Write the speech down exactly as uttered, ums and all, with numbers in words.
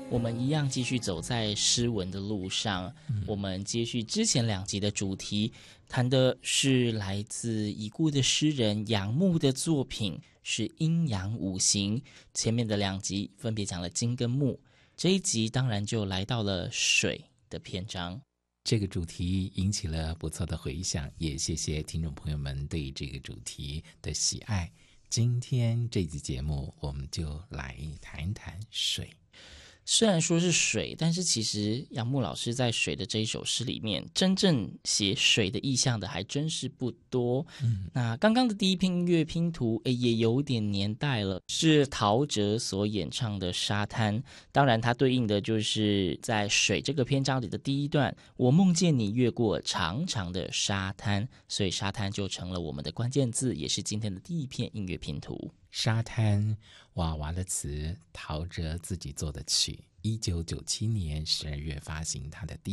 我们一样继续走在诗文的路上，嗯、我们接续之前两集的主题，谈的是来自已故的诗人杨牧的作品，是阴阳五行。前面的两集分别讲了金跟木，这一集当然就来到了水的篇章。 这个主题引起了不错的回响，也谢谢听众朋友们对这个主题的喜爱。今天这集节目我们就来谈谈水。 虽然说是水，但是其实杨牧老师在水的这一首诗里面，真正写水的意象的还真是不多。嗯，那刚刚的第一篇音乐拼图也有点年代了，是陶喆所演唱的《沙滩》。当然它对应的就是在水这个篇章里的第一段，我梦见你越过长长的沙滩，所以沙滩就成了我们的关键字，也是今天的第一片音乐拼图。 沙滩，娃娃的词，陶喆自己做的曲，一九九七年十二月发行他的第